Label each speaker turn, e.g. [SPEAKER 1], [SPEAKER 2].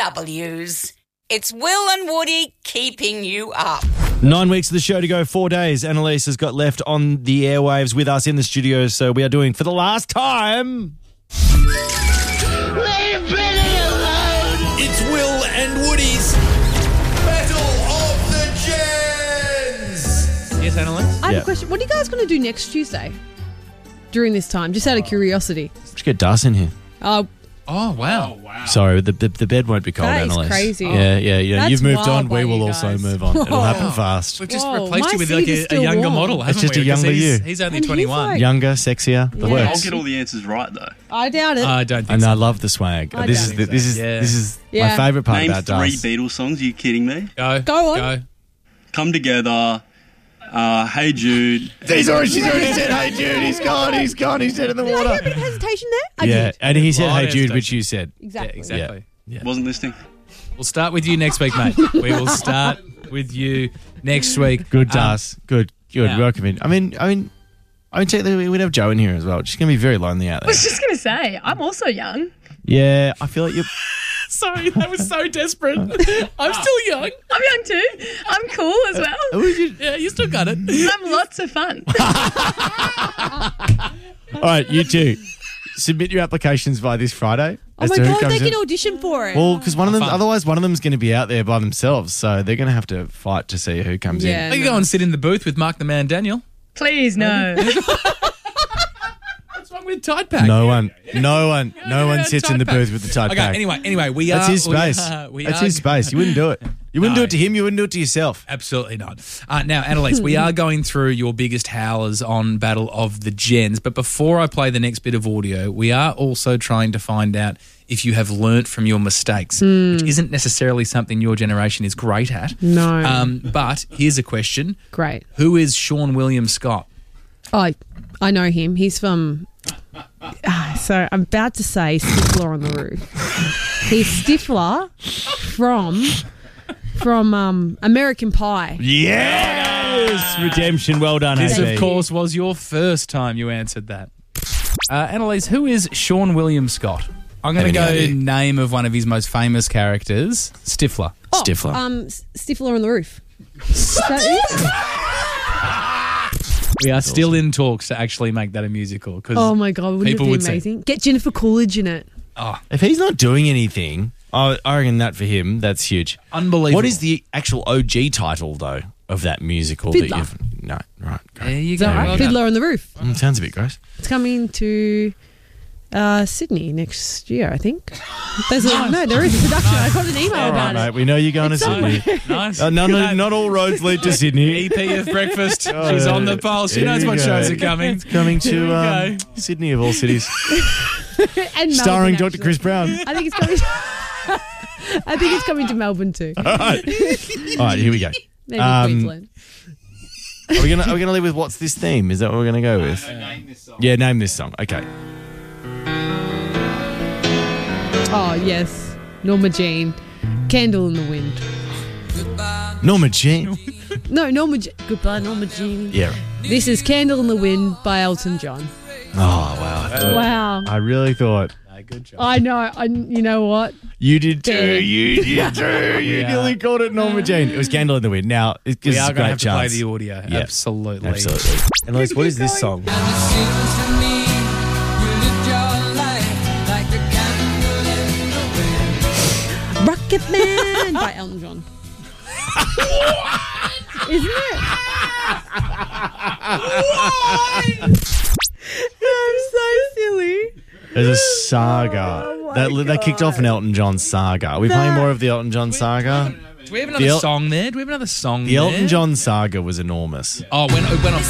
[SPEAKER 1] W's. It's Will and Woody keeping you up.
[SPEAKER 2] 9 weeks of the show to go, 4 days. Annalise has got left on the airwaves with us in the studio, so we are doing, for the last time...
[SPEAKER 3] Leave Billy alone!
[SPEAKER 4] It's Will and Woody's Battle of the Gens!
[SPEAKER 5] Yes, Annalise?
[SPEAKER 6] I have a question. What are you guys going to do next Tuesday during this time? Just out of curiosity.
[SPEAKER 2] Let's get Das in here.
[SPEAKER 5] Oh, wow.
[SPEAKER 2] Sorry, the bed won't be cold,
[SPEAKER 6] That is
[SPEAKER 2] Annalise.
[SPEAKER 6] crazy.
[SPEAKER 2] Yeah.
[SPEAKER 6] That's
[SPEAKER 2] You've moved
[SPEAKER 6] wild
[SPEAKER 2] on.
[SPEAKER 6] by
[SPEAKER 2] We will
[SPEAKER 6] you
[SPEAKER 2] also
[SPEAKER 6] guys.
[SPEAKER 2] move on. It'll happen fast.
[SPEAKER 5] We've just
[SPEAKER 6] Whoa,
[SPEAKER 5] replaced
[SPEAKER 6] my
[SPEAKER 5] you with
[SPEAKER 6] seat
[SPEAKER 5] like
[SPEAKER 6] is
[SPEAKER 5] a
[SPEAKER 6] still
[SPEAKER 5] younger
[SPEAKER 6] warm.
[SPEAKER 5] model, haven't
[SPEAKER 2] It's just
[SPEAKER 5] we?
[SPEAKER 2] a younger
[SPEAKER 5] Because
[SPEAKER 2] you.
[SPEAKER 5] He's only
[SPEAKER 6] And he's
[SPEAKER 5] 21.
[SPEAKER 6] like-
[SPEAKER 2] Younger, sexier, the
[SPEAKER 6] Yeah.
[SPEAKER 2] works.
[SPEAKER 7] I'll get all the answers right though.
[SPEAKER 6] I doubt it.
[SPEAKER 5] I don't think
[SPEAKER 2] And
[SPEAKER 5] so.
[SPEAKER 2] I love the swag.
[SPEAKER 6] I
[SPEAKER 2] This
[SPEAKER 6] don't
[SPEAKER 2] is
[SPEAKER 5] Yeah.
[SPEAKER 2] this is
[SPEAKER 6] Yeah.
[SPEAKER 2] my favourite part
[SPEAKER 7] Name
[SPEAKER 2] about
[SPEAKER 7] 3
[SPEAKER 2] Das.
[SPEAKER 7] Beatles songs. Are you kidding me?
[SPEAKER 6] Go on.
[SPEAKER 7] Come Together. Hey Jude.
[SPEAKER 2] She's already said, "Hey Jude, he's gone. He's dead in the
[SPEAKER 6] Did I hear a
[SPEAKER 2] water."
[SPEAKER 6] bit of hesitation there? I
[SPEAKER 2] Yeah,
[SPEAKER 6] did.
[SPEAKER 2] and he said,
[SPEAKER 5] Lot
[SPEAKER 2] "Hey
[SPEAKER 5] of
[SPEAKER 2] Jude," which
[SPEAKER 5] hesitation.
[SPEAKER 2] you said.
[SPEAKER 6] Exactly.
[SPEAKER 5] Yeah, exactly.
[SPEAKER 2] Yeah.
[SPEAKER 7] Wasn't listening.
[SPEAKER 5] We'll start with you next week, mate. We will start with you next week.
[SPEAKER 2] Good, Das. Good.
[SPEAKER 5] Yeah.
[SPEAKER 2] Welcome in. I mean, technically we'd have Joe in here as well. She's going to be very lonely out
[SPEAKER 8] I
[SPEAKER 2] there.
[SPEAKER 8] was just going to say, I'm also young.
[SPEAKER 2] Yeah, I feel like you're.
[SPEAKER 5] Sorry, that was so desperate. I'm still young.
[SPEAKER 8] I'm young too. I'm cool as well.
[SPEAKER 5] Yeah, you still got it.
[SPEAKER 8] I'm lots of fun.
[SPEAKER 2] All right, you two. Submit your applications by this Friday.
[SPEAKER 6] Oh
[SPEAKER 2] as
[SPEAKER 6] my
[SPEAKER 2] to who
[SPEAKER 6] God,
[SPEAKER 2] comes
[SPEAKER 6] they
[SPEAKER 2] in.
[SPEAKER 6] can audition for it.
[SPEAKER 2] Well, because one of them,
[SPEAKER 5] fun.
[SPEAKER 2] otherwise one of them's going to be out there by themselves, so they're going to have to fight to see who comes
[SPEAKER 6] Yeah.
[SPEAKER 2] in.
[SPEAKER 5] You can go and sit in the booth with Mark the Man Daniel.
[SPEAKER 8] Please, no.
[SPEAKER 5] What's wrong with Tide Pack?
[SPEAKER 2] No one
[SPEAKER 5] Yeah,
[SPEAKER 2] sits in the
[SPEAKER 5] Tide Pack.
[SPEAKER 2] booth with the Tide
[SPEAKER 5] Okay,
[SPEAKER 2] Pack.
[SPEAKER 5] anyway, we are...
[SPEAKER 2] That's his space. That's his space. You wouldn't do it. You wouldn't do it to him. You wouldn't do it to yourself.
[SPEAKER 5] Absolutely not. Now, Annalise, we are going through your biggest howlers on Battle of the Gens, but before I play the next bit of audio, we are also trying to find out if you have learnt from your mistakes, which isn't necessarily something your generation is great at.
[SPEAKER 6] No.
[SPEAKER 5] But here's a question.
[SPEAKER 6] Great.
[SPEAKER 5] Who is Sean William Scott?
[SPEAKER 6] Oh, I know him. He's from... So I'm about to say Stifler on the Roof. He's Stifler from American Pie.
[SPEAKER 2] Yes! Redemption. Well done,
[SPEAKER 5] This,
[SPEAKER 2] AB.
[SPEAKER 5] of course, was your first time you answered that. Annalise, who is Sean William Scott? I'm going to
[SPEAKER 2] Have
[SPEAKER 5] go
[SPEAKER 2] any idea?
[SPEAKER 5] name of one of his most famous characters, Stifler.
[SPEAKER 6] Oh,
[SPEAKER 2] Stifler.
[SPEAKER 6] Stifler on the Roof. Is that it?
[SPEAKER 5] We are still in talks to actually make that a musical.
[SPEAKER 6] Oh my God, wouldn't it
[SPEAKER 5] people
[SPEAKER 6] be
[SPEAKER 5] would say-
[SPEAKER 6] amazing? Get Jennifer Coolidge in it.
[SPEAKER 2] If he's not doing anything, I reckon that for him, that's huge.
[SPEAKER 5] Unbelievable.
[SPEAKER 2] What is the actual OG title, though, of that musical?
[SPEAKER 6] Fiddler.
[SPEAKER 2] No, right.
[SPEAKER 5] There you
[SPEAKER 6] Is
[SPEAKER 5] go.
[SPEAKER 6] that right?
[SPEAKER 5] Well done.
[SPEAKER 6] Fiddler on the Roof.
[SPEAKER 2] Sounds a bit gross.
[SPEAKER 6] It's coming to Sydney next year, I think. There is a production. I got an email
[SPEAKER 2] All right,
[SPEAKER 6] about
[SPEAKER 2] mate.
[SPEAKER 6] it.
[SPEAKER 2] We know you're going
[SPEAKER 6] It's
[SPEAKER 2] to Sydney.
[SPEAKER 5] Nice.
[SPEAKER 2] Not all roads lead to Sydney.
[SPEAKER 5] EP of breakfast.
[SPEAKER 2] Oh,
[SPEAKER 5] She's
[SPEAKER 2] yeah.
[SPEAKER 5] on the pulse. She
[SPEAKER 2] There
[SPEAKER 5] knows
[SPEAKER 2] you
[SPEAKER 5] what
[SPEAKER 2] go.
[SPEAKER 5] shows are coming.
[SPEAKER 2] Coming
[SPEAKER 5] Here we
[SPEAKER 2] to
[SPEAKER 5] go.
[SPEAKER 2] Sydney, of all cities.
[SPEAKER 6] And
[SPEAKER 2] Starring
[SPEAKER 6] Melbourne,
[SPEAKER 2] Dr. Chris
[SPEAKER 6] actually.
[SPEAKER 2] Brown.
[SPEAKER 6] I think it's coming. I think it's coming to Melbourne too.
[SPEAKER 2] All right, here we go.
[SPEAKER 6] Maybe Queensland.
[SPEAKER 2] Are we gonna leave with what's this theme? Is that what we're gonna go with?
[SPEAKER 5] Name this song.
[SPEAKER 2] Yeah, name this song. Okay.
[SPEAKER 6] Oh yes, Norma Jean, Candle in the Wind.
[SPEAKER 2] Norma Jean.
[SPEAKER 6] No, Norma. Goodbye, Norma Jean.
[SPEAKER 2] Yeah.
[SPEAKER 6] This is Candle in the Wind by Elton John.
[SPEAKER 2] Oh wow.
[SPEAKER 6] Wow.
[SPEAKER 2] I really thought
[SPEAKER 5] Good job.
[SPEAKER 6] I know. You know what?
[SPEAKER 2] you did too.
[SPEAKER 6] Fair.
[SPEAKER 2] You did too. You
[SPEAKER 5] Yeah.
[SPEAKER 2] nearly called it Norma Jean. It was Candle in the Wind. Now it gives
[SPEAKER 5] We
[SPEAKER 2] us
[SPEAKER 5] are
[SPEAKER 2] a
[SPEAKER 5] going to
[SPEAKER 2] great
[SPEAKER 5] have to play
[SPEAKER 2] chance.
[SPEAKER 5] the audio.
[SPEAKER 2] Yeah.
[SPEAKER 5] Absolutely.
[SPEAKER 2] Absolutely. And Liz, what is this song?
[SPEAKER 6] Rocket Man by Elton John. Isn't it? I'm so silly.
[SPEAKER 2] There's a saga.
[SPEAKER 6] Oh,
[SPEAKER 2] that kicked off an Elton John saga. Are we playing more of the Elton John saga?
[SPEAKER 5] Do we have another song there? Do we have another song
[SPEAKER 2] The
[SPEAKER 5] there?
[SPEAKER 2] Elton John saga was enormous.
[SPEAKER 5] Oh, it went on